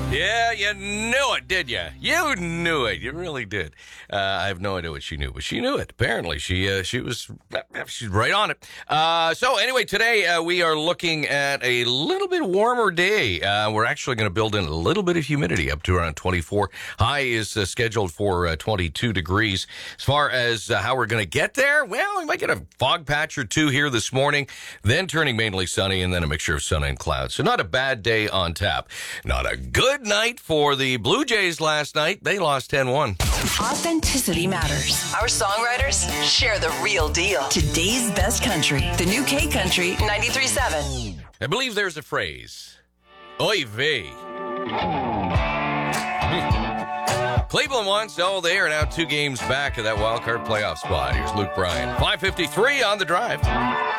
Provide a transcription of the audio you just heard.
Yeah, you knew it, did you? You knew it. You really did. I have no idea what she knew, but she knew it. Apparently, she's right on it. So anyway, today we are looking at a little bit warmer day. We're actually going to build in a little bit of humidity up to around 24. High is scheduled for 22 degrees. As far as how we're going to get there, well, we might get a fog patch or two here this morning, then turning mainly sunny, and then a mixture of sun and clouds. So not a bad day on tap. Not a good night for the Blue Jays last night. They lost 10-1. Authenticity matters. Our songwriters share the real deal. Today's best country. The new K Country 93.7. I believe there's a phrase. Oy vey. Cleveland won, so they are now 2 games back of that wild card playoff spot. Here's Luke Bryan. 5:53 on The Drive.